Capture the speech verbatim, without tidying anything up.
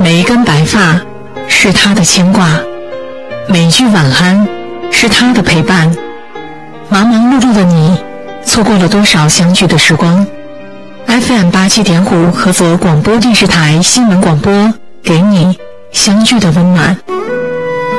每一根白发是他的牵挂，每一句晚安是他的陪伴。忙忙碌碌的你，错过了多少相聚的时光。 F M 八七点五 合作广播电视台新闻广播，给你相聚的温暖。